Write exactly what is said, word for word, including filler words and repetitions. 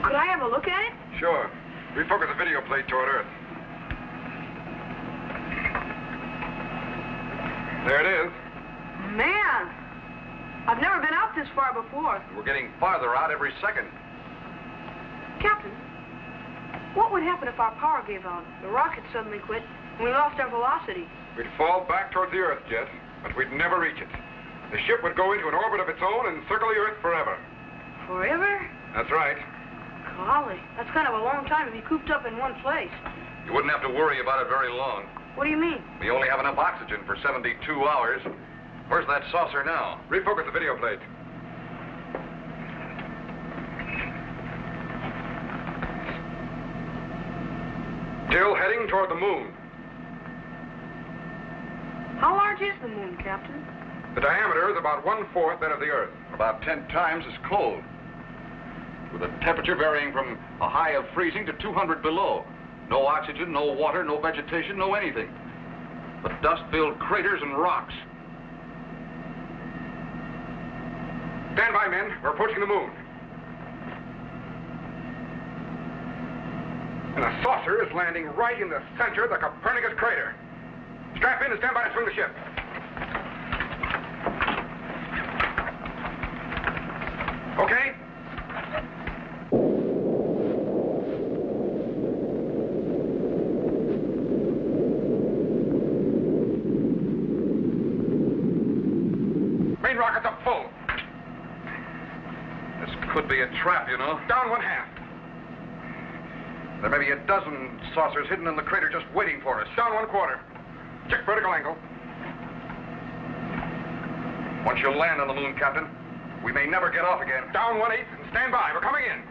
Could I have a look at it? Sure. Refocus the video plate toward Earth. There it is. Man, I've never been out this far before. We're getting farther out every second. Captain, what would happen if our power gave out? The rocket suddenly quit, and we lost our velocity. We'd fall back towards the Earth, Jet, but we'd never reach it. The ship would go into an orbit of its own and circle the Earth forever. Forever? That's right. Golly, that's kind of a long time to be cooped up in one place. You wouldn't have to worry about it very long. What do you mean? We only have enough oxygen for seventy-two hours. Where's that saucer now? Refocus the video plate. Still heading toward the moon. How large is the moon, Captain? The diameter is about one-fourth that of the Earth. About ten times as cold. With a temperature varying from a high of freezing to two hundred below. No oxygen, no water, no vegetation, no anything. But dust-filled craters and rocks. Stand by, men. We're approaching the moon. And a saucer is landing right in the center of the Copernicus crater. Strap in and stand by to swing the ship. Okay? Main rockets up full. This could be a trap, you know. Down one half. There may be a dozen saucers hidden in the crater just waiting for us. Down one quarter. Check vertical angle. Once you land on the moon, Captain, we may never get off again. Down one eighth and stand by. We're coming in.